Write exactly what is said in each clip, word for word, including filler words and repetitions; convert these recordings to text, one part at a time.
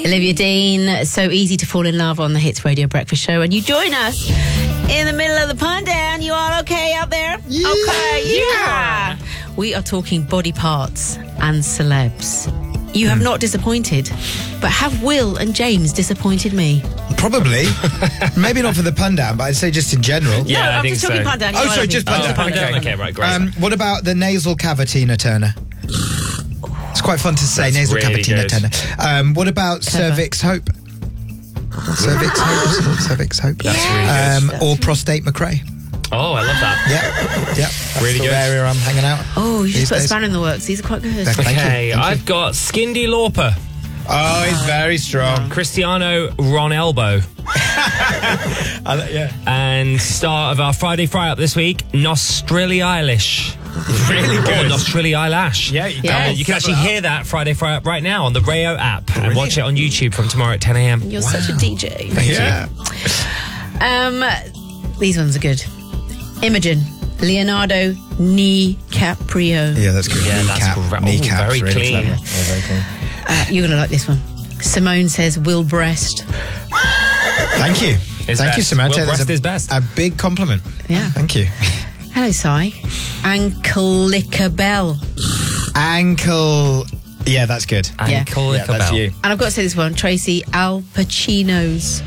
Olivia Dean, so easy to fall in love on the Hits Radio Breakfast Show. And you join us in the middle of the pun down. You all okay out there? Yeah. Okay, yeah. We are talking body parts and celebs. You have not disappointed, but have Will and James disappointed me? Probably. Maybe not for the pun down, but I'd say just in general. Yeah, no, I I'm think just talking so. pun down. You Oh, know what sorry, I mean. just pun Oh, down. pun down. Okay. Okay, right, great. Um, what about the nasal cavity, Tina Turner? It's quite fun to say, That's nasal really cavity, Tina good. Turner. Um, what about Clever. cervix hope? Cervix hope? Cervix hope. That's really good. Um, That's or really- prostate McRae. Oh, I love that. Yeah, yeah. That's Really the good. area I'm hanging out. Oh, you these just put a days. spanner in the works. These are quite good. Thank you, Okay, thank you. I've got Skindy Lauper, Oh, he's very strong. Cristiano Ron Elbow, yeah. and star of our Friday Fry Up this week, Nostrili Eilish. Really Or good. Nostrili Eyelash. Yeah, you Yeah. Uh, you can actually hear that Friday Fry Up right now on the Rayo app and watch it on YouTube from tomorrow at ten a.m. You're such a D J. Yeah. Um, these ones are good. Imogen, Leonardo DiCaprio. Yeah, that's good. Yeah, that's Kneecap, great. Oh, kneecap's very really clean. clever. Yeah, very clean. Uh, you're going to like this one. Simone says Will Breast. Thank you. His Thank you, best. Samantha. Will That's Breast a, is best. A big compliment. Yeah. Thank you. Hello, Si. Ankle Bell. Ankle. Yeah, that's good. Yeah. Ankle Yeah, that's Bell. you. And I've got to say this one. Tracy Al Pacino's.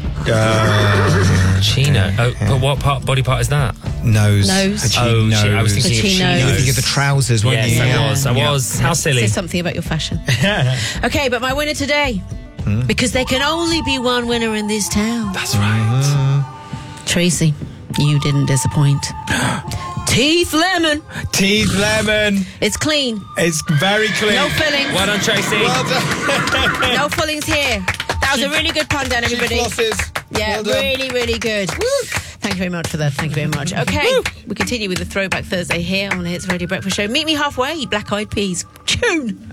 Uh, Chino. Oh, but what part, body part is that? nose. Nose. Pacino's. Oh, shit, I was thinking of Pacino's. You chinos. think of the trousers, weren't Yes, you? I was. I Yeah. was. How silly. Says something about your fashion. Okay, but my winner today. Because there can only be one winner in this town. That's right. Tracy, you didn't disappoint. Teeth Lemon. Teeth lemon. It's clean. It's very clean. No fillings. Well done, Tracy. Well done. No fillings here. That was a really good pun down, everybody. Flosses. Yeah, Well done. really, really good. Thank you very much for that. Thank you very much. Okay, we continue with the Throwback Thursday here on the Hits Radio Breakfast Show. Meet me halfway, Black Eyed Peas. Tune.